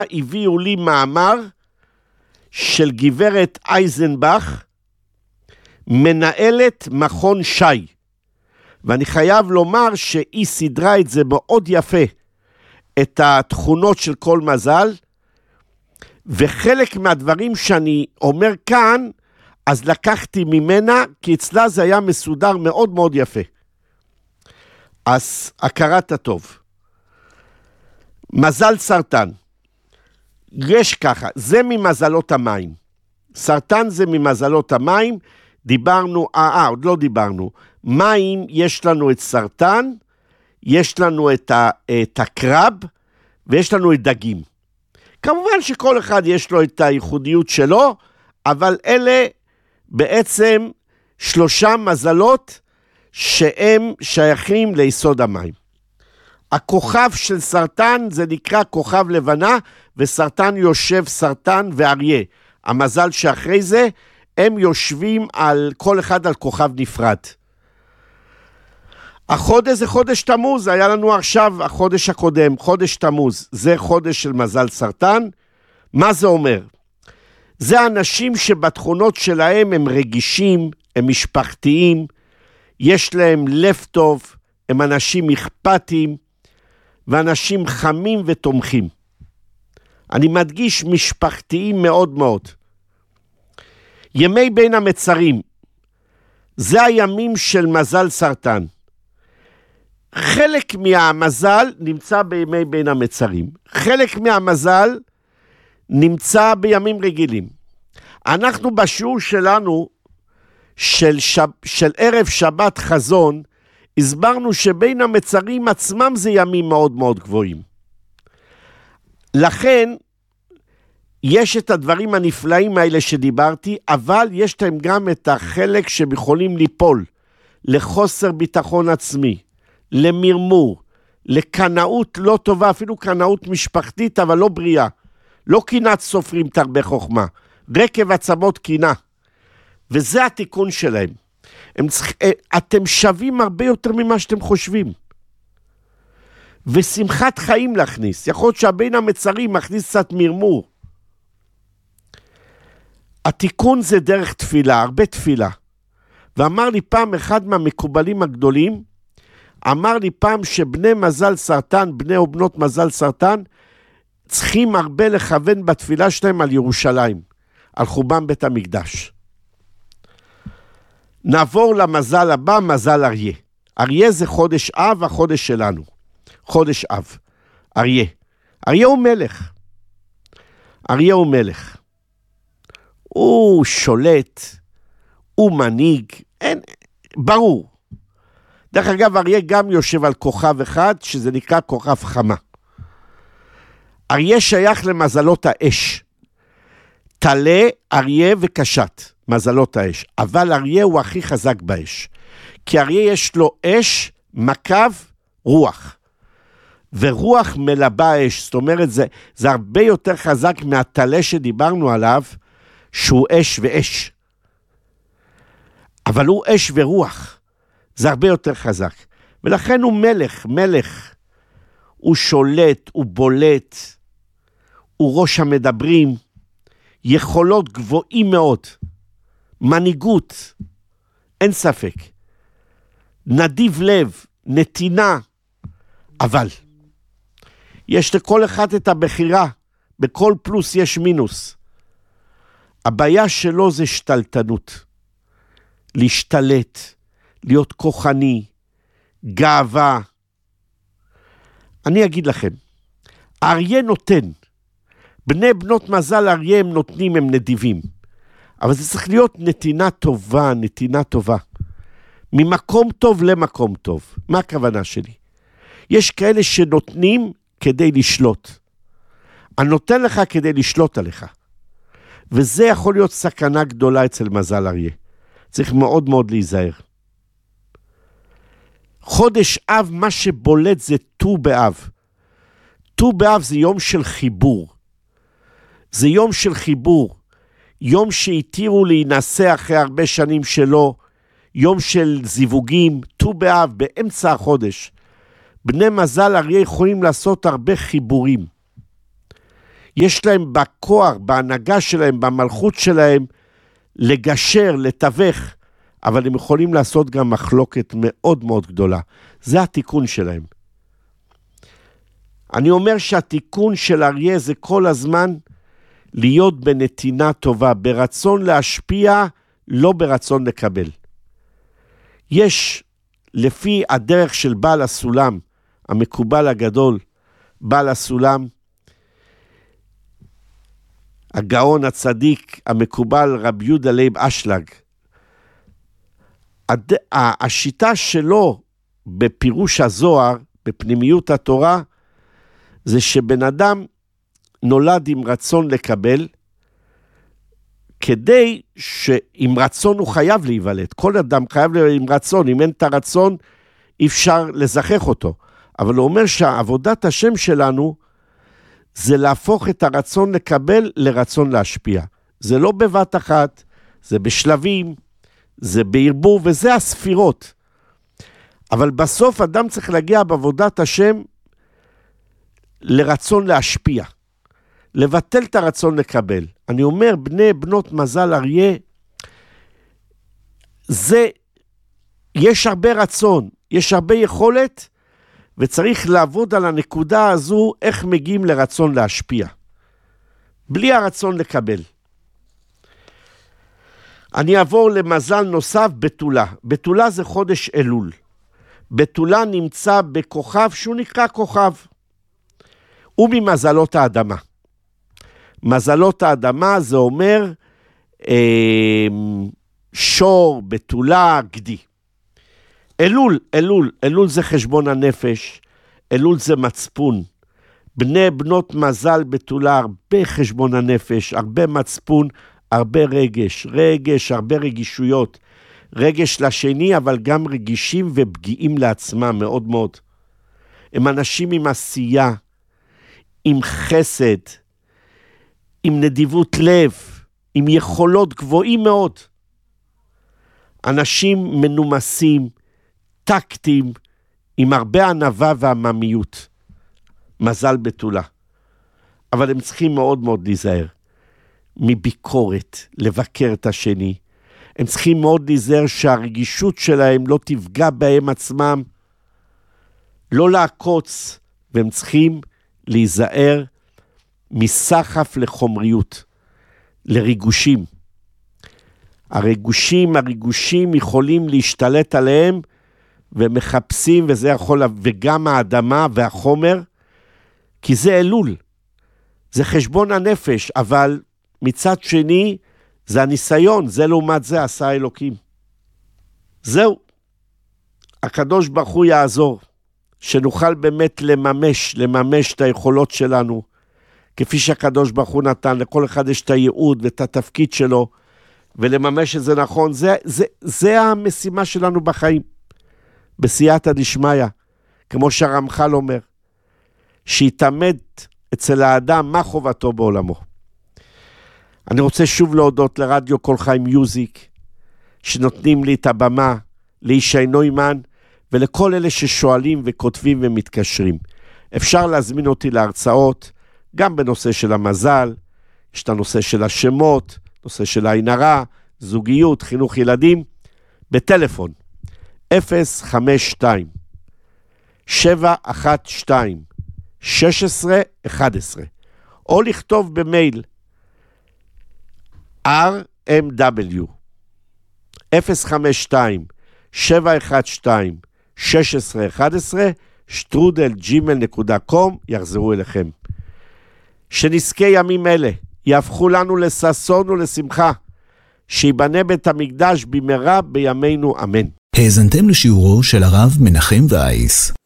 הביאו לי מאמר של גברת אייזנבך, מנהלת מכון שי, ואני חייב לומר שהיא סדרה את זה מאוד יפה, את התכונות של כל מזל, וחלק מהדברים שאני אומר כאן, אז לקחתי ממנה, כי אצלה זה היה מסודר מאוד מאוד יפה. אז הכרת הטוב. מזל סרטן. יש ככה, זה ממזלות המים. סרטן זה ממזלות המים, דיברנו, עוד לא דיברנו. מים, יש לנו את סרטן, יש לנו את הקרב, ויש לנו את דגים. כמובן שכל אחד יש לו את הייחודיות שלו, אבל אלה בעצם 3 מזלות שהם שייכים ליסוד המים. הכוכב של סרטן זה נקרא כוכב לבנה, וסרטן יושב סרטן ואריה. המזל שאחרי זה, הם יושבים על כל אחד על כוכב נפרד. החודש זה חודש תמוז, היה לנו עכשיו החודש הקודם, חודש תמוז, זה חודש של מזל סרטן. מה זה אומר? זה אנשים שבתכונות שלהם הם רגישים, הם משפחתיים, יש להם לב טוב, הם אנשים אכפתיים, ואנשים חמים ותומכים. אני מדגיש משפחתיים מאוד מאוד. ימי בין המצרים, זה הימים של מזל סרטן. חלק מהמזל נמצא בימי בין המצרים. חלק מהמזל נמצא בימים רגילים. אנחנו בשיעור שלנו של ערב שבת חזון, הסברנו שבין המצרים עצמם זה ימים מאוד מאוד גבוהים. לכן, יש את הדברים הנפלאים האלה שדיברתי, אבל יש להם גם את החלק שהם יכולים ליפול, לחוסר ביטחון עצמי, למרמור, לקנאות לא טובה, אפילו קנאות משפחתית, אבל לא בריאה. לא קינת סופרים תרבה חוכמה, רקב עצמות קינה. וזה התיקון שלהם. אתם שווים הרבה יותר ממה שאתם חושבים. ושמחת חיים להכניס. יכול להיות שהבין המצרים מכניס קצת מרמור. התיקון זה דרך תפילה, הרבה תפילה. ואמר לי פעם אחד מהמקובלים הגדולים, אמר לי פעם שבני מזל סרטן, בני או בנות מזל סרטן, צריכים הרבה לכוון בתפילה שלהם על ירושלים, על חורבן בית המקדש. נעבור למזל הבא, מזל אריה. אריה זה חודש אב, החודש שלנו. חודש אב. אריה. אריה הוא מלך. אריה הוא מלך. הוא שולט, הוא מנהיג, ברור. דרך אגב, אריה גם יושב על כוכב אחד, שזה נקרא כוכב חמה. אריה שייך למזלות האש. תלה, אריה וקשת, מזלות האש. אבל אריה הוא הכי חזק באש. כי אריה יש לו אש, מקב, רוח. ורוח מלבה אש. זאת אומרת, זה הרבה יותר חזק מהתלה שדיברנו עליו, שהוא אש ואש. אבל הוא אש ורוח. זה הרבה יותר חזק. ולכן הוא מלך, מלך. הוא שולט, הוא בולט, הוא ראש המדברים, יכולות גבוהים מאוד, מנהיגות, אין ספק. נדיב לב, נתינה, אבל יש לכל אחד את הבחירה, בכל פלוס יש מינוס. הבעיה שלו זה שתלטנות, להשתלט, להיות כוחני, גאווה. אני אגיד לכם, האריה נותן, בני בנות מזל אריה הם נותנים, הם נדיבים, אבל זה צריך להיות נתינה טובה, נתינה טובה, ממקום טוב למקום טוב. מה הכוונה שלי? יש כאלה שנותנים כדי לשלוט, אני נותן לך כדי לשלוט עליך, וזה יכול להיות סכנה גדולה אצל מזל אריה. צריך מאוד מאוד להיזהר. חודש אב, מה שבולט זה ט"ו באב. ט"ו באב זה יום של חיבור. זה יום של חיבור. יום שהתירו להינשא אחרי הרבה שנים שלו. יום של זיווגים. ט"ו באב, באמצע החודש. בני מזל אריה יכולים לעשות הרבה חיבורים. יש להם בכוח, בהנהגה שלהם, במלכות שלהם, לגשר, לתווך, אבל הם יכולים לעשות גם מחלוקת מאוד מאוד גדולה. זה התיקון שלהם. אני אומר שהתיקון של אריה זה כל הזמן להיות בנתינה טובה, ברצון להשפיע, לא ברצון לקבל. יש, לפי הדרך של בעל הסולם, המקובל הגדול, בעל הסולם, הגאון הצדיק המקובל רבי יהודה לייב אשלג, השיטה שלו בפירוש הזוהר, בפנימיות התורה, זה שבן אדם נולד עם רצון לקבל, כדי שעם רצון הוא חייב להיוולד. כל אדם חייב עם רצון, אם אין את הרצון, אי אפשר לזכח אותו. אבל הוא אומר שהעבודת השם שלנו, זה להפוך את הרצון לקבל לרצון להשפיע. זה לא בבת אחת, זה בשלבים, זה בערבוב, וזה הספירות. אבל בסוף אדם צריך להגיע בעבודת השם לרצון להשפיע. לבטל את הרצון לקבל. אני אומר, בני בנות מזל אריה, יש הרבה רצון, יש הרבה יכולת, וצריך לעבוד על הנקודה הזו, איך מגיעים לרצון להשפיע. בלי הרצון לקבל. אני אעבור למזל נוסף, בתולה. בתולה זה חודש אלול. בתולה נמצא בכוכב שהוא נקרא כוכב. הוא ממזלות האדמה. מזלות האדמה זה אומר שור, בתולה, גדי. אלול זה חשבון הנפש, אלול זה מצפון. בני בנות מזל בתולה, הרבה חשבון הנפש, הרבה מצפון, הרבה רגש, הרבה רגישויות. רגש לשני, אבל גם רגישים ופגיעים לעצמם מאוד מאוד. הם אנשים עם עשייה, עם חסד, עם נדיבות לב, עם יכולות גבוהים מאוד. אנשים מנומסים, טקטים, עם הרבה ענווה ועממיות. מזל בתולה. אבל הם צריכים מאוד מאוד להיזהר. מביקורת, לבקר את השני. הם צריכים מאוד להיזהר שהרגישות שלהם לא תפגע בהם עצמם. לא לעקוץ, והם צריכים להיזהר מסחף לחומריות, לריגושים. הריגושים יכולים להשתלט עליהם, ומחפשים, וזה יכול, וגם האדמה והחומר, כי זה אלול. זה חשבון הנפש, אבל מצד שני, זה הניסיון, זה לעומת זה עשה אלוקים. זהו. הקדוש ברוך הוא יעזור, שנוכל באמת לממש את היכולות שלנו, כפי שהקדוש ברוך הוא נתן, לכל אחד יש את הייעוד ואת התפקיד שלו, ולממש את זה נכון, זה המשימה שלנו בחיים, בסייעתא דשמיא, כמו שהרמח"ל אומר, שיתעמד אצל האדם מה חובתו בעולמו. אני רוצה שוב להודות לרדיו כל חיים מיוזיק, שנותנים לי את הבמה, לישי נוימן, ולכל אלה ששואלים וכותבים ומתקשרים. אפשר להזמין אותי להרצאות, גם בנושא של המזל, יש את הנושא של השמות, נושא של העין הרע, זוגיות, חינוך ילדים, בטלפון 052-712-1611, או לכתוב במייל rmw 052-712-1611 @gmail.com, יחזרו אליכם. שנזכה ימים אלה יהפכו לנו לששון ולשמחה, שיבנה בית המקדש במהרה בימינו, אמן. האזנתם לשיעורו של הרב מנחם וייס.